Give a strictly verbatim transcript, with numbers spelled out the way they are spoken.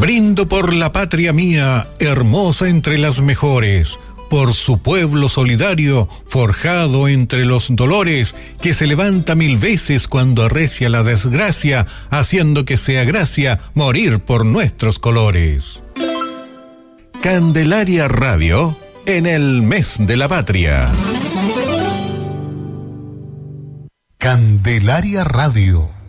Brindo por la patria mía, hermosa entre las mejores, por su pueblo solidario, forjado entre los dolores, que se levanta mil veces cuando arrecia la desgracia, haciendo que sea gracia morir por nuestros colores. Candelaria Radio, en el mes de la patria. Candelaria Radio.